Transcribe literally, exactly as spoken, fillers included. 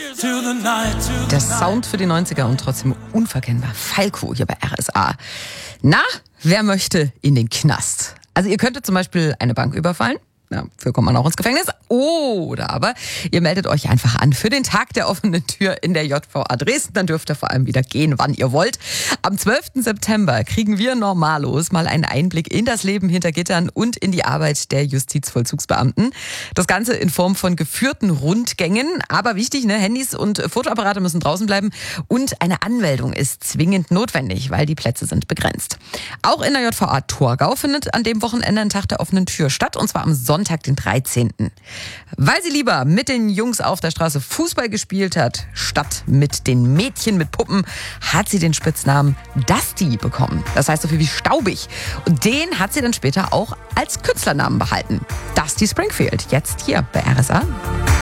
Der Sound für die neunziger und trotzdem unverkennbar. Falco hier bei R S A. Na, wer möchte in den Knast? Also ihr könntet zum Beispiel eine Bank überfallen. Ja, dafür kommt man auch ins Gefängnis. Oder aber ihr meldet euch einfach an für den Tag der offenen Tür in der J V A Dresden. Dann dürft ihr vor allem wieder gehen, wann ihr wollt. Am zwölften September kriegen wir Normalos mal einen Einblick in das Leben hinter Gittern und in die Arbeit der Justizvollzugsbeamten. Das Ganze in Form von geführten Rundgängen. Aber wichtig, ne? Handys und Fotoapparate müssen draußen bleiben. Und eine Anmeldung ist zwingend notwendig, weil die Plätze sind begrenzt. Auch in der J V A Torgau findet an dem Wochenende ein Tag der offenen Tür statt. Und zwar am Sonntag. Sonntag, den dreizehnten Weil sie lieber mit den Jungs auf der Straße Fußball gespielt hat, statt mit den Mädchen mit Puppen, hat sie den Spitznamen Dusty bekommen. Das heißt so viel wie staubig. Und den hat sie dann später auch als Künstlernamen behalten. Dusty Springfield, jetzt hier bei R S A.